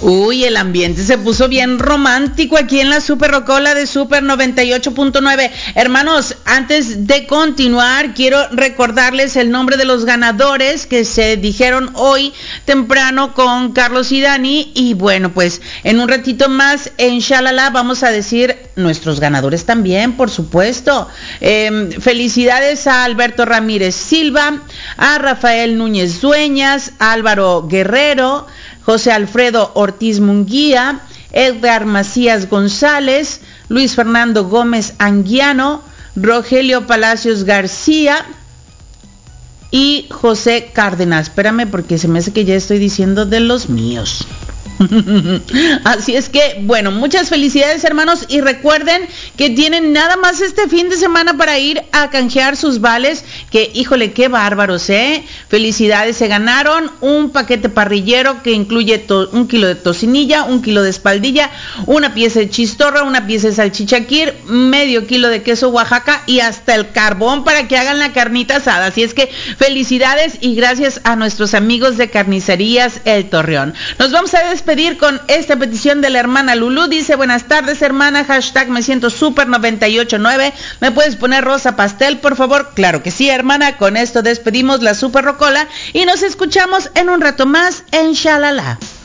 Uy, el ambiente se puso bien romántico aquí en la Super Rocola de Super 98.9. Hermanos, antes de continuar, quiero recordarles el nombre de los ganadores que se dijeron hoy temprano con Carlos y Dani. Y bueno, pues en un ratito más en Shalala vamos a decir nuestros ganadores también, por supuesto. Felicidades a Alberto Ramírez Silva, a Rafael Núñez Dueñas, a Álvaro Guerrero, José Alfredo Ortiz Munguía, Edgar Macías González, Luis Fernando Gómez Anguiano, Rogelio Palacios García y José Cárdenas. Espérame porque se me hace que ya estoy diciendo de los míos. Así es que, bueno, muchas felicidades, hermanos, y recuerden que tienen nada más este fin de semana para ir a canjear sus vales, que, híjole, qué bárbaros, felicidades, se ganaron un paquete parrillero que incluye 1 kilo de tocinilla, 1 kilo de espaldilla, una pieza de chistorra, una pieza de salchicha Kir, medio kilo de queso Oaxaca y hasta el carbón para que hagan la carnita asada. Así es que felicidades y gracias a nuestros amigos de Carnicerías El Torreón. Nos vamos a despedir con esta petición de la hermana Lulú. Dice: buenas tardes, hermana, hashtag me siento super 98.9, ¿me puedes poner rosa pastel, por favor? Claro que sí, hermana. Con esto despedimos la Super Rocola y nos escuchamos en un rato más en Shalala.